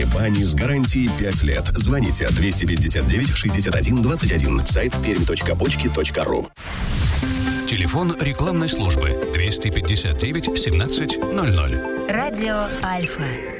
бани с гарантией 5 лет. Звоните 259-61-21. Сайт perm.почки.ру. Телефон рекламной службы 259 17 00. Радио Альфа.